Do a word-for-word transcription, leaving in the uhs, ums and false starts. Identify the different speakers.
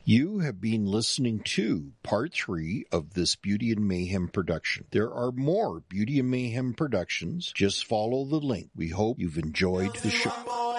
Speaker 1: You have been listening to part three of this Beauty and Mayhem production. There are more Beauty and Mayhem productions. Just follow the link. We hope you've enjoyed the show.